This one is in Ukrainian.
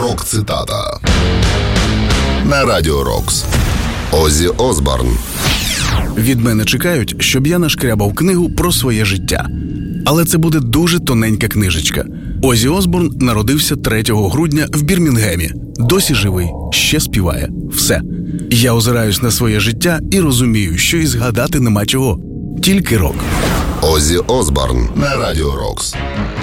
Рок-цитата на Радіо Рокс. Оззі Осборн. Від мене чекають, щоб я нашкрябав книгу про своє життя. Але це буде дуже тоненька книжечка. Оззі Осборн народився 3 грудня в Бірмінгемі. Досі живий, ще співає. Все. Я озираюсь на своє життя і розумію, що і згадати нема чого. Тільки рок. Оззі Осборн на Радіо Рокс.